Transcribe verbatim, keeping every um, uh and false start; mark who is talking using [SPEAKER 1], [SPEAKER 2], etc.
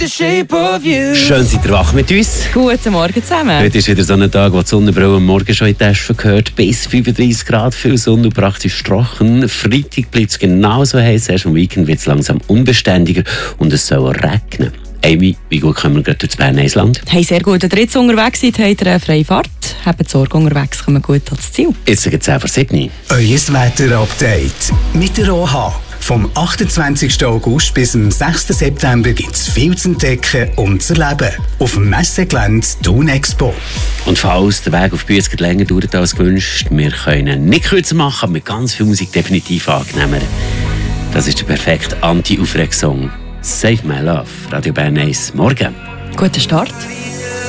[SPEAKER 1] Schön, seid ihr wach mit uns.
[SPEAKER 2] Guten Morgen zusammen.
[SPEAKER 1] Heute ist wieder so ein Tag, wo die Sonnenbrille am Morgen schon in die Tasche gehört. Bis fünfunddreissig Grad, viel Sonne und praktisch trocken. Freitag bleibt es genauso heiß. Erst am Weekend wird es langsam unbeständiger und es soll regnen. Amy, wie gut kommen wir gerade durchs Bern-Eisland?
[SPEAKER 2] Hey, sehr gut. Wenn ihr jetzt unterwegs seid, habt ihr eine freie Fahrt. Habt Sorge unterwegs, kommen gut ans Ziel.
[SPEAKER 1] Jetzt sind es zehn vor sieben.
[SPEAKER 3] Euer Wetter-Update mit der O H. Vom achtundzwanzigsten August bis zum sechsten September gibt es viel zu entdecken und zu erleben. Auf dem Messegelände Thun Expo.
[SPEAKER 1] Und falls der Weg auf Büetz länger dauert als gewünscht, wir können nicht kürzer machen, aber mit ganz viel Musik definitiv angenehmer. Das ist der perfekte Anti-Aufreg-Song. Save My Love, Radio Bern eins. Morgen.
[SPEAKER 2] Guten Start.